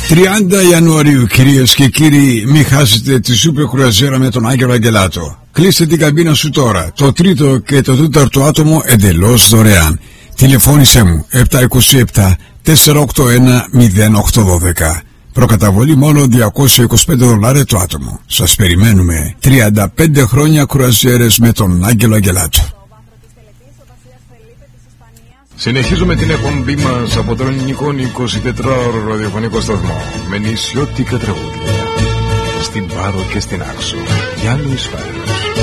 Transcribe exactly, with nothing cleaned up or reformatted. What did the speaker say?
τριάντα Ιανουαρίου, κυρίες και κύριοι, μην χάσετε τη σούπερ κρουαζιέρα με τον Άγγελο Αγγελάτο. Κλείστε την καμπίνα σου τώρα. Το τρίτο και το τέταρτο άτομο εντελώς δωρεάν. Τηλεφώνησέ μου επτά είκοσι επτά τετρακόσια ογδόντα ένα μηδέν οκτώ δώδεκα. Προκαταβολή μόνο διακόσια είκοσι πέντε δολάρια το άτομο. Σας περιμένουμε. τριάντα πέντε χρόνια κρουαζιέρες με τον Άγγελο Αγγελάτο. Συνεχίζουμε την εκπομπή μας από τον ελληνικό εικοσιτετράωρο ραδιοφωνικό σταθμό με νησιώτικα τραγούδια στην Πάρο και στην Άξο. Γιάννης Φάριος.